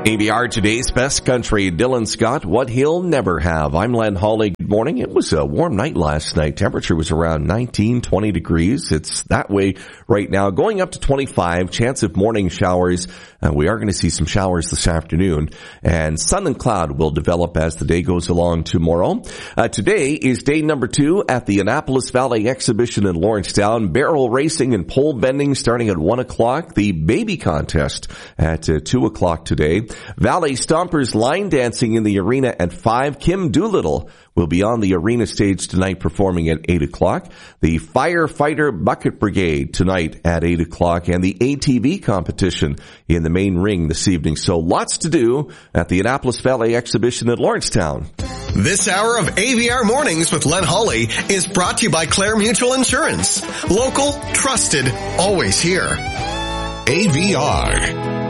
AVR today's best country, Dylan Scott, what he'll never have. I'm Len Hawley. Good morning. It was a warm night last night. Temperature was around 19, 20 degrees. It's that way right now. Going up to 25, chance of morning showers. We are going to see some showers this afternoon. And sun and cloud will develop as the day goes along tomorrow. Today is day number 2 at the Annapolis Valley Exhibition in Lawrencetown. Barrel racing and pole bending starting at 1 o'clock. The baby contest at 2 o'clock today. Valley Stompers line dancing in the arena at 5. Kim Doolittle will be on the arena stage tonight performing at 8 o'clock. The Firefighter Bucket Brigade tonight at 8 o'clock. And the ATV competition in the main ring this evening. So lots to do at the Annapolis Valley Exhibition at Lawrencetown. This hour of AVR Mornings with Len Hawley is brought to you by Clare Mutual Insurance. Local, trusted, always here. AVR.